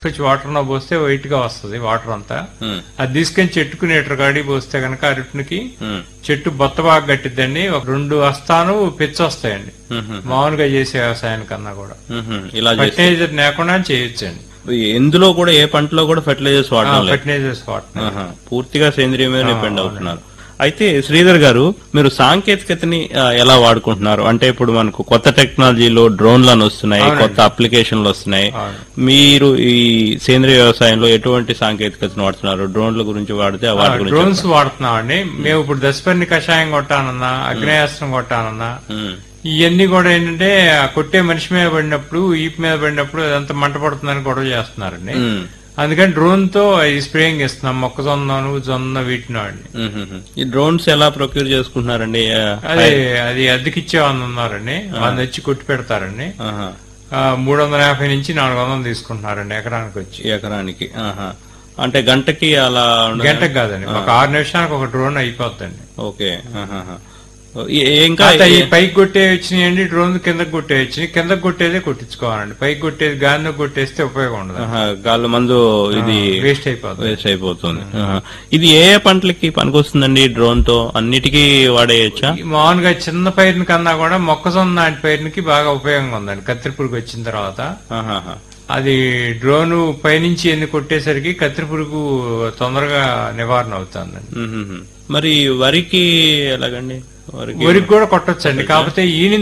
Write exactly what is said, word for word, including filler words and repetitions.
కొంచెం వాటర్ లో పోస్తే వైట్ గా వస్తుంది వాటర్ అంతా. అది తీసుకొని చెట్టుకు లీటర్ కాడి పోస్తే కనుక అరటికి చెట్టు బొత్త బాగా గట్టిద్దండి. ఒక రెండు వస్తాను పిచ్చి వస్తాయండి మామూలుగా చేసే వ్యవసాయానికన్నా కూడా. ఫర్టిలైజర్ లేకుండా చేయొచ్చండి. ఎందులో కూడా ఏ పంటలో కూడా ఫెర్టిలైజర్స్ వాడటం లేదు. ఫర్టిలైజర్స్ వాడటం పూర్తిగా సేంద్రియ మీద డిపెండ్ అవుతున్నారు. అయితే శ్రీధర్ గారు, మీరు సాంకేతికతని ఎలా వాడుకుంటున్నారు? అంటే ఇప్పుడు మనకు కొత్త టెక్నాలజీలో డ్రోన్లను వస్తున్నాయి, కొత్త అప్లికేషన్లు వస్తున్నాయి. మీరు ఈ సేంద్రియ వ్యవసాయంలో ఎటువంటి సాంకేతికతను వాడుతున్నారు? డ్రోన్ల గురించి వాడితే వాటి గురించి. డ్రోన్స్ వాడుతున్నామండి మేము. ఇప్పుడు దశపర్ణి కషాయం కొట్టానన్నా, అగ్నేయాస్త్రం కొట్టానన్నా, ఇవన్నీ కూడా ఏంటంటే కొట్టే మనిషి మీద పడినప్పుడు, ఈపు మీద పడినప్పుడు అదంతా మంట పడుతుందని గొడవ చేస్తున్నారండి. అందుకని డ్రోన్ తో స్ప్రేయింగ్ ఇస్తున్నాం మొక్కజొన్న, జొన్న వీటిని. ఈ డ్రోన్స్ ఎలా ప్రొక్యూర్ చేసుకుంటున్నారండి? అదే అది అద్దెకిచ్చే వాళ్ళు ఉన్నారండి, వాళ్ళు వచ్చి కొట్టి పెడతారండి. మూడు వందల యాభై నుంచి నాలుగు వందలు తీసుకుంటున్నారండి ఎకరానికి వచ్చి. ఎకరానికి అంటే గంటకి అలా? గంటకి కాదండి, ఒక ఆరు నిమిషానికి ఒక డ్రోన్ అయిపోద్దండి. ఓకే. ఇంకా పైకి కొట్టే వచ్చినాయండి డ్రోన్, కిందకి కొట్టే వచ్చినాయి. కిందకి కొట్టేదే కొట్టించుకోవాలండి, పైకి కొట్టేది గాలిలో కొట్టేస్తే ఉపయోగం ఉండదు. గాలి మందు ఇది వేస్ట్ అయిపోతుంది వేస్ట్ అయిపోతుంది. ఇది ఏ ఏ పంటలకి పనికొస్తుందండి డ్రోన్ తో? అన్నిటికీ వాడేయచ్చా? మామూలుగా చిన్న పైరుని కన్నా కూడా మొక్కజొన్న లాంటి పైరునికి బాగా ఉపయోగంగా ఉందండి. కత్తిరి పురుగు వచ్చిన తర్వాత అది డ్రోన్ పైనుంచి ఎన్ని కొట్టేసరికి కత్తిరి పురుగు తొందరగా నివారణ అవుతుందండి. మరి వరికి ఎలాగండి? వరికి కూడా కొట్టొచ్చండి, కాకపోతే ఈ